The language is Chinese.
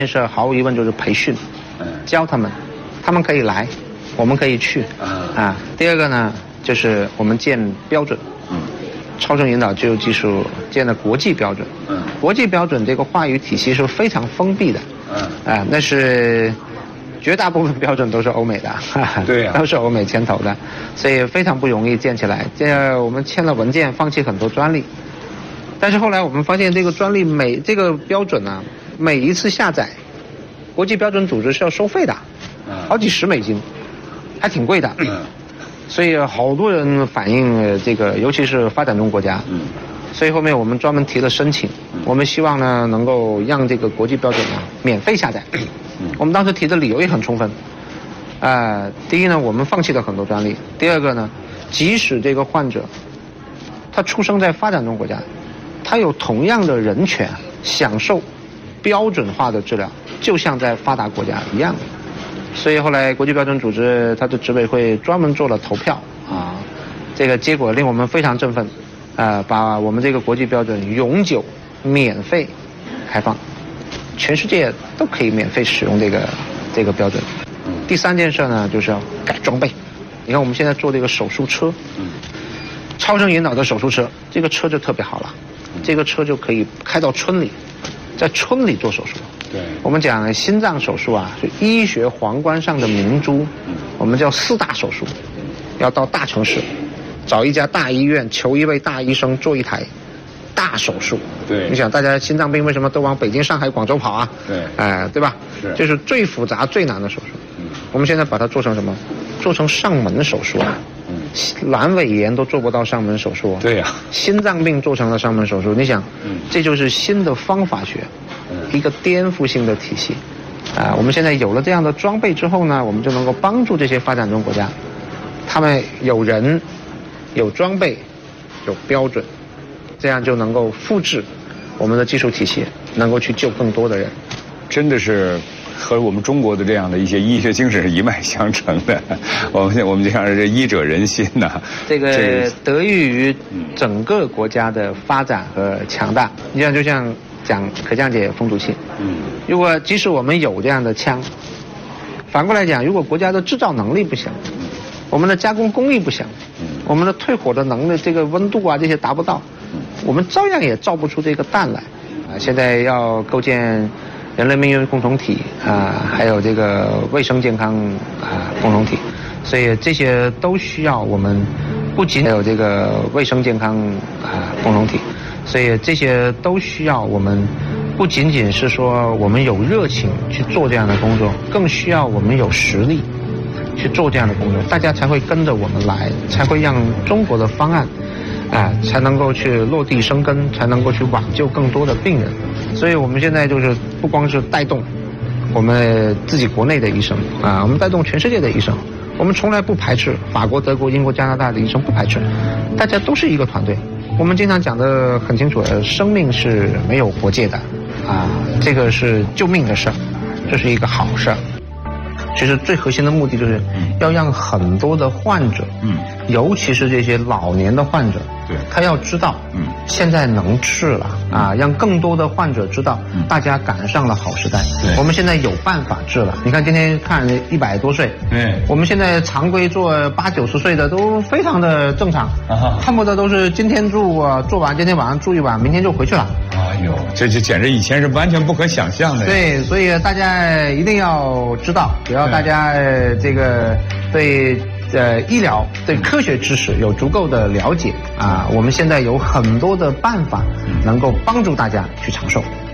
是毫无疑问就是培训，教他们，他们可以来，我们可以去，第二个呢，就是我们建标准，超声引导肌肉技术建的国际标准，国际标准这个话语体系是非常封闭的，那是绝大部分标准都是欧美的， 对呀， 都是欧美牵头的，所以非常不容易建起来。我们签了文件，放弃很多专利，但是后来我们发现这个专利这个标准呢，每一次下载，国际标准组织是要收费的，好几十美金，还挺贵的。所以好多人反映这个，尤其是发展中国家。所以后面我们专门提了申请，我们希望呢能够让这个国际标准呢免费下载。我们当时提的理由也很充分。第一呢，我们放弃了很多专利；第二个呢，即使这个患者他出生在发展中国家，他有同样的人权，享受标准化的治疗，就像在发达国家一样。所以后来国际标准组织它的执委会专门做了投票这个结果令我们非常振奋，把我们这个国际标准永久免费开放，全世界都可以免费使用这个标准。第三件事呢，就是要改装备。你看我们现在做这个手术车，超声引导的手术车，这个车就特别好了，这个车就可以开到村里，在村里做手术。 对， 我们讲心脏手术是医学皇冠上的明珠，我们叫4大手术，要到大城市，找一家大医院，求一位大医生做一台大手术。 对， 你想大家心脏病为什么都往北京、上海、广州跑啊？ 对， 对吧？ 是， 就是最复杂、最难的手术。我们现在把它做成什么？做成上门手术啊！阑尾炎都做不到上门手术。 对呀， 心脏病做成了上门手术。你想，这就是新的方法学，一个颠覆性的体系。我们现在有了这样的装备之后呢，我们就能够帮助这些发展中国家，他们有人、有装备、有标准，这样就能够复制我们的技术体系，能够去救更多的人。 真的是和我们中国的这样的一些医学精神是一脉相承的。我们讲这医者仁心呐， 这个得益于整个国家的发展和强大。你像就像讲可降解风毒气，如果即使我们有这样的枪，反过来讲，如果国家的制造能力不行，我们的加工工艺不行，我们的退火的能力，这个温度这些达不到，我们照样也造不出这个弹来。现在要构建人类命运共同体还有这个卫生健康共同体，所以这些都需要我们不仅有这个卫生健康共同体，所以这些都需要我们不仅仅是说我们有热情去做这样的工作，更需要我们有实力去做这样的工作，大家才会跟着我们来，才会让中国的方案才能够去落地生根，才能够去挽救更多的病人。所以我们现在就是不光是带动我们自己国内的医生我们带动全世界的医生，我们从来不排斥法国、德国、英国、加拿大的医生，不排斥，大家都是一个团队。我们经常讲得很清楚，生命是没有国界的这个是救命的事儿，这是一个好事儿。其实最核心的目的就是要让很多的患者，尤其是这些老年的患者，他要知道，现在能治了让更多的患者知道，大家赶上了好时代。我们现在有办法治了。你看今天看100多岁，我们现在常规做80、90岁的都非常的正常，恨不得都是今天做完，今天晚上住一晚，明天就回去了。 哎呦，这简直以前是完全不可想象的。 对，所以大家一定要知道，只要大家这个对医疗、对科学知识有足够的了解我们现在有很多的办法能够帮助大家去长寿。